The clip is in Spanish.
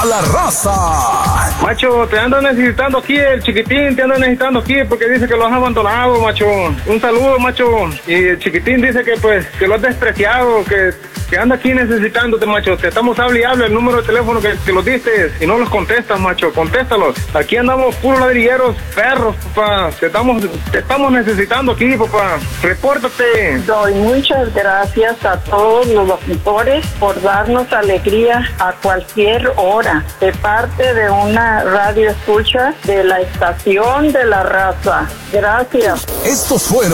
la raza. Macho, te ando necesitando aquí, el chiquitín te anda necesitando aquí porque dice que lo has abandonado, macho. Un saludo, macho. Y el chiquitín dice que pues que lo has despreciado, que anda aquí necesitándote, macho. Te estamos hable y hable el número de teléfono que los diste y no los contestas, macho. Contéstalos. Aquí andamos puros ladrilleros, perros, papá. Te estamos necesitando aquí, papá. Repórtate. Doy muchas gracias a todos los locutores por darnos alegría a cualquier hora, de parte de una radio escucha de la estación de la raza. Gracias. Estos fueron